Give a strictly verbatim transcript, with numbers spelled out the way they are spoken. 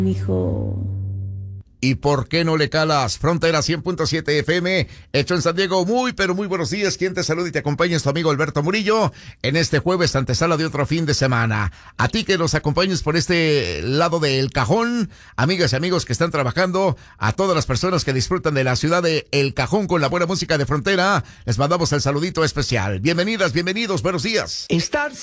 Dijo, ¿y por qué no le calas? Frontera cien punto siete F M, hecho en San Diego. Muy, pero muy buenos días. Quien te saluda y te acompaña es tu amigo Alberto Murillo en este jueves antesala de otro fin de semana. A ti que nos acompañes por este lado del Cajón, amigas y amigos que están trabajando, a todas las personas que disfrutan de la ciudad de El Cajón con la buena música de Frontera, les mandamos el saludito especial. Bienvenidas, bienvenidos, buenos días. Estar